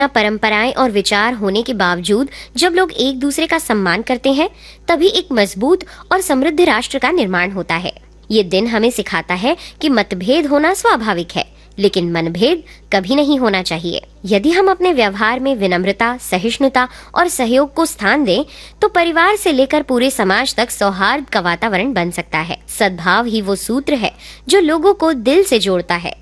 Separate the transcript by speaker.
Speaker 1: परंपराएं और विचार होने के बावजूद जब लोग एक दूसरे का सम्मान करते हैं, तभी एक मजबूत और समृद्ध राष्ट्र का निर्माण होता है। ये दिन हमें सिखाता है कि मतभेद होना स्वाभाविक है, लेकिन मनभेद कभी नहीं होना चाहिए। यदि हम अपने व्यवहार में विनम्रता, सहिष्णुता और सहयोग को स्थान दें, तो परिवार से लेकर पूरे समाज तक सौहार्द का वातावरण बन सकता है। सद्भाव ही वो सूत्र है जो लोगों को दिल से जोड़ता है।